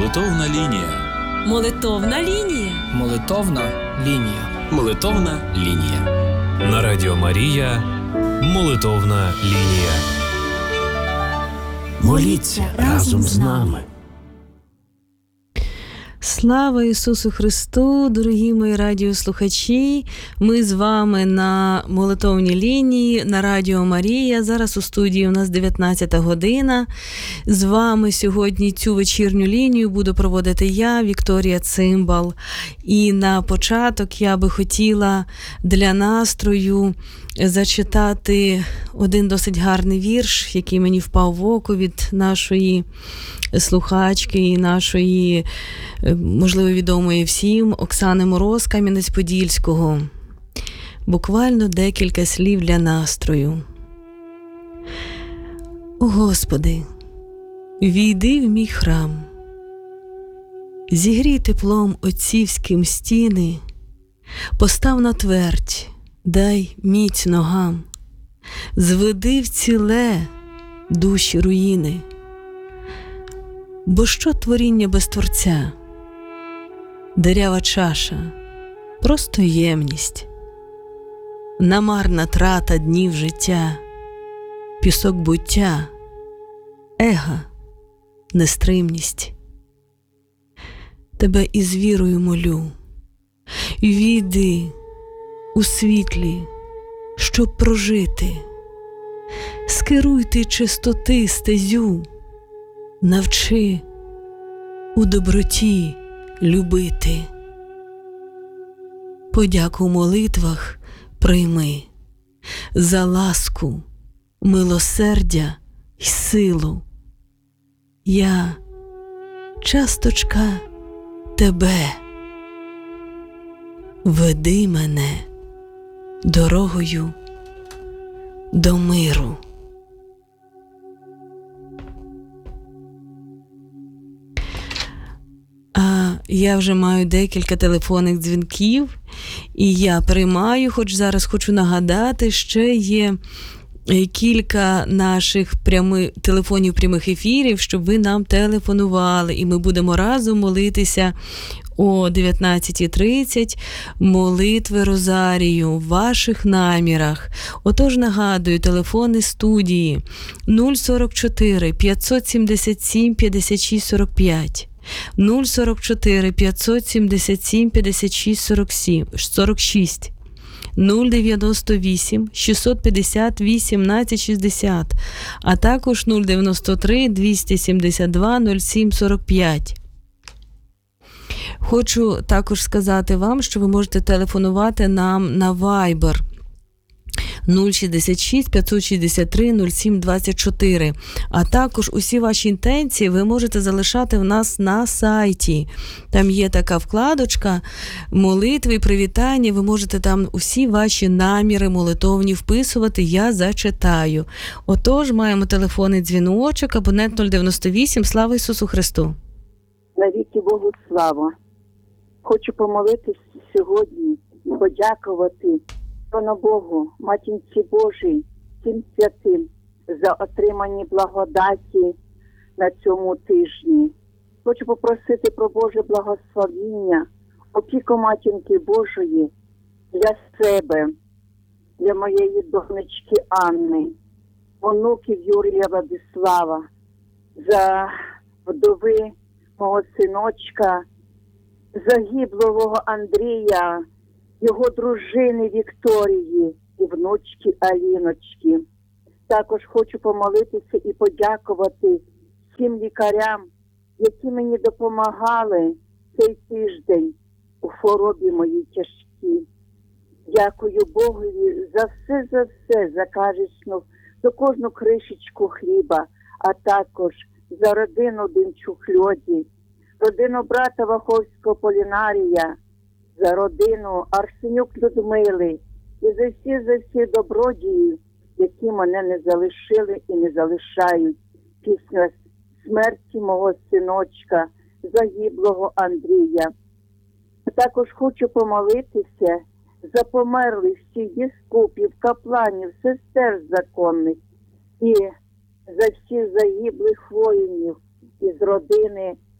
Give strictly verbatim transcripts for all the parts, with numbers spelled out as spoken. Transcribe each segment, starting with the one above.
Молитовна лінія. Молитовна лінія. Молитовна лінія. Молитовна лінія. На Радіо Марія. Молитовна лінія. Моліться разом з нами. Слава Ісусу Христу, дорогі мої радіослухачі! Ми з вами на молитовній лінії на Радіо Марія. Зараз у студії у нас дев'ятнадцята година. З вами сьогодні цю вечірню лінію буду проводити я, Вікторія Цимбал. І на початок я би хотіла для настрою зачитати один досить гарний вірш, який мені впав в око від нашої слухачки і нашої, можливо, відомої всім, Оксани Мороз, Кам'янець-Подільського. Буквально декілька слів для настрою. О, Господи, війди в мій храм, зігрій теплом отцівським стіни, постав на твердь, дай міць ногам, зведи в ціле душі руїни. Бо що творіння без Творця? Дирява чаша, просто ємність, намарна трата днів життя, пісок буття, ега, нестримність. Тебе із вірою молю, війди у світлі, щоб прожити, скеруй ти чистоти стезю, навчи у доброті любити. Подяку в молитвах прийми за ласку, милосердя й силу. Я, часточка тебе, веди мене дорогою до миру. А я вже маю декілька телефонних дзвінків, і я приймаю, хоч зараз хочу нагадати, ще є кілька наших прями, телефонів прямих ефірів, щоб ви нам телефонували, і ми будемо разом молитися о дев'ятнадцята тридцять молитви Розарію в ваших намірах. Отож, нагадую, телефони студії нуль сорок чотири п'ятсот сімдесят сім п'ятдесят шість сорок п'ять, нуль сорок чотири п'ятсот сімдесят сім п'ятдесят шість сорок шість, нуль дев'яносто вісім шістсот п'ятдесят вісімнадцять шістдесят, а також нуль дев'яносто три двісті сімдесят два нуль сім сорок п'ять. Хочу також сказати вам, що ви можете телефонувати нам на Viber нуль шістдесят шість п'ятсот шістдесят три нуль сім двадцять чотири. А також усі ваші інтенції ви можете залишати в нас на сайті. Там є така вкладочка молитви і привітання. Ви можете там усі ваші наміри молитовні вписувати. Я зачитаю. Отож, маємо телефонний дзвіночок, абонент нуль дев'яносто вісім. Слава Ісусу Христу! Навіки Богу слава! Хочу помолитись сьогодні, подякувати Пану Богу, Матінці Божій, всім святим за отримані благодаті на цьому тижні. Хочу попросити про Боже благословіння, опіку Матінки Божої для себе, для моєї донечки Анни, онуків Юрія Владислава, за вдови мого синочка, загиблого Андрія, його дружини Вікторії і внучки Аліночки. Також хочу помолитися і подякувати всім лікарям, які мені допомагали цей тиждень у хворобі моїй тяжкій. Дякую Богові за все, за все, за кожну, за кожну кришечку хліба, а також за родину Демчук-Льоді, родину брата Ваховського Полінарія, за родину Арсенюк Людмили і за всі, за всі добродії, які мене не залишили і не залишають після смерті мого синочка, загиблого Андрія. Також хочу помолитися за померлих всіх біскупів, капланів, сестер законних і за всіх загиблих воїнів із родини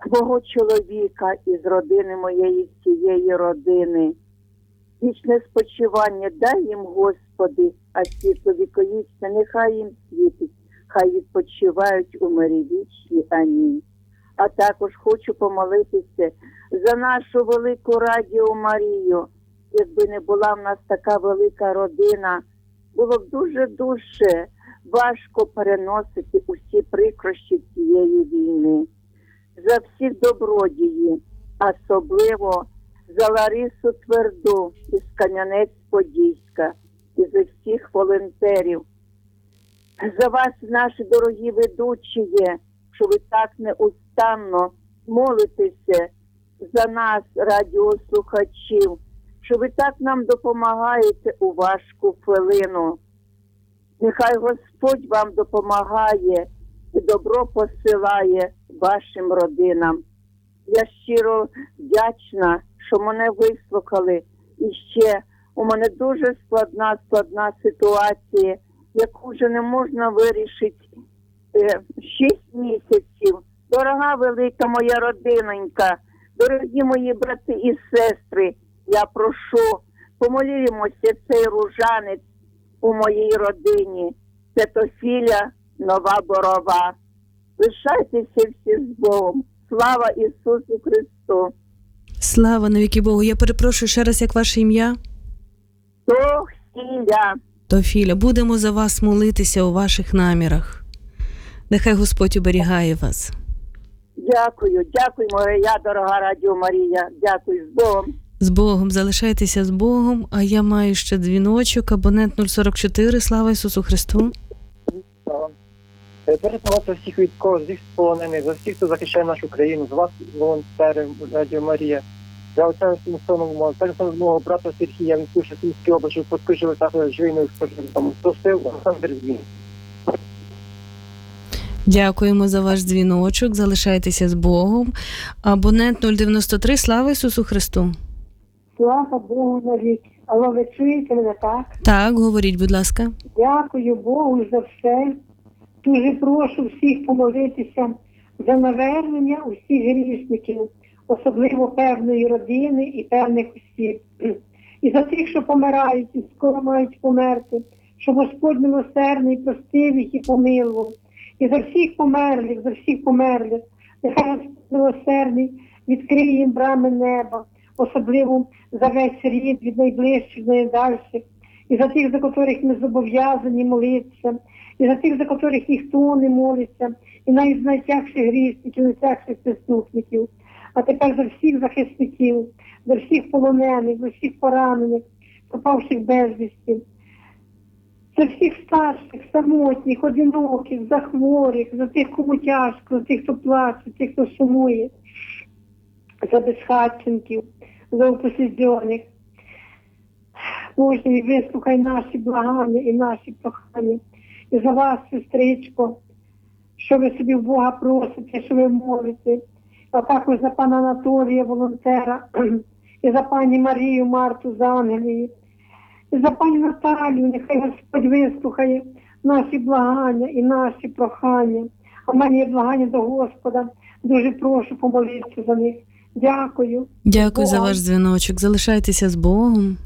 твого чоловіка із родини моєї, всієї родини. Вічне спочивання дай їм, Господи, а світло віковічне нехай їм світить, хай відпочивають у мирі вічні. Амінь. А також хочу помолитися за нашу велику Радіо Марію. Якби не була в нас така велика родина, було б дуже-дуже важко переносити усі прикрощі цієї війни. За всіх добродії, особливо за Ларису Тверду із Кам'янець-Подільська і за всіх волонтерів. За вас, наші дорогі ведучі, що ви так неустанно молитеся за нас, радіослухачів, що ви так нам допомагаєте у важку хвилину. Нехай Господь вам допомагає і добро посилає вашим родинам. Я щиро вдячна, що мене вислухали. І ще у мене дуже складна, складна ситуація, яку вже не можна вирішити е, шість місяців. Дорога велика моя родинонька, дорогі мої брати і сестри, я прошу, помолімося цей ружанець у моїй родині. Це Тофіля Нова Борова. Лишайтеся всі з Богом. Слава Ісусу Христу! Слава навіки Богу. Я перепрошую ще раз, як ваше ім'я? Тофіля. Тофіля. Будемо за вас молитися у ваших намірах. Нехай Господь оберігає вас. Дякую, дякую, моя дорога Радіо Марія. Дякую, з Богом. З Богом. Залишайтеся з Богом. А я маю ще дзвіночок. Абонент нуль сорок чотири. Слава Ісусу Христу. Перед всіх військових, всіх полонених, за всіх, хто захищає нашу країну, за вас, волонтери, Радіо Марія, за отця Сімсонового, перед мого брата Сергія, він слушає Сумській області, підпишили також живійною споживом. Просив Олександр Звін. Дякуємо за ваш дзвіночок. Залишайтеся з Богом. Абонент нуль дев'яносто три. Слава Ісусу Христу. Слава Богу навіки. Алло, ви чуєте мене, так? Так, говоріть, будь ласка. Дякую Богу за все. Дуже прошу всіх помолитися за навернення усіх грішників, особливо певної родини і певних осіб. І за тих, що помирають і скоро мають померти, щоб Господь милосердний простив їх і помилував. І за всіх померлих, за всіх померлих, нехай Господь милосердний відкриє їм брами неба, особливо за весь рід, від найближчих до найдальших, і за тих, за котрих ми зобов'язані молитися, і за тих, за котрих ніхто не молиться, і навіть з найтягших грішників, найтягших преступників. А тепер за всіх захисників, за всіх полонених, за всіх поранених, пропавших безвісті, за всіх старших, самотніх, одиноких, за хворих, за тих, кому тяжко, за тих, хто плаче, тих, хто сумує, за безхатченків, за упосліджених. Боже, і вислухай наші благання і наші прохання. І за вас, сестричко, що ви собі в Бога просите, що ви молите. А також за пана Анатолія, волонтера, і за пані Марію, Марту з Ангелії, і за пані Наталію, нехай Господь вислухає наші благання і наші прохання. А в мене є благання до Господа. Дуже прошу помолитися за них. Дякую. Дякую за ваш дзвіночок. Залишайтеся з Богом.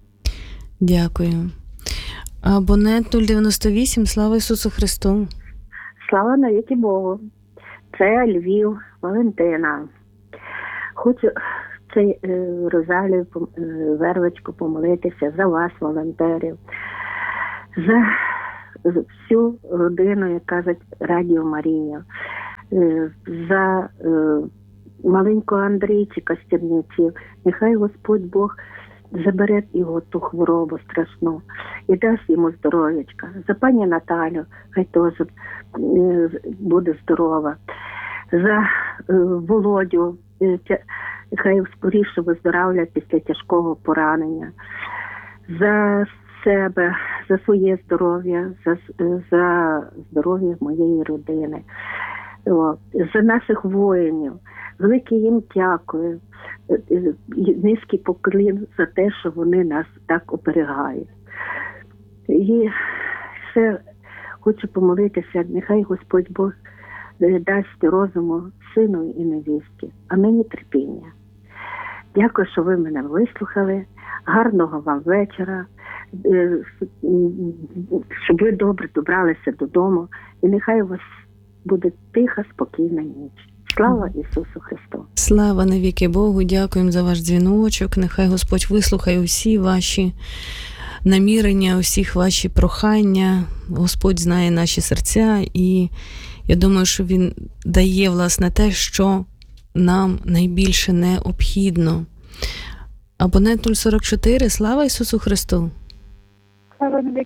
Дякую. Абонент нуль дев'яносто вісім. Слава Ісусу Христу. Слава навіки Богу. Це Львів, Валентина. Хочу цей е, Розалію е, Вервочку помолитися за вас, волонтерів, за, за всю родину, як кажуть, Радіо Марія, е, за е, маленького Андрійчика з Чернівців. Нехай Господь Бог забере його ту хворобу страшну і дасть йому здоров'ячка. За пані Наталю, хай теж е, буде здорова. За е, Володю, е, тя, хай скоріше виздоравлює після тяжкого поранення. За себе, за своє здоров'я, за, за здоров'я моєї родини. О, за наших воїнів. Велике їм дякую. Низький поклін за те, що вони нас так оберігають. І ще хочу помолитися, нехай Господь Бог е, дасть розуму сину і невісті, а мені терпіння. Дякую, що ви мене вислухали. Гарного вам вечора, е, щоб ви добре добралися додому, і нехай у вас буде тиха, спокійна ніч. Слава Ісусу Христу! Слава навіки Богу, дякуємо за ваш дзвіночок. Нехай Господь вислухає усі ваші намірення, усіх ваші прохання. Господь знає наші серця, і я думаю, що Він дає, власне, те, що нам найбільше необхідно. Абонент нуль сорок чотири, слава Ісусу Христу! Слава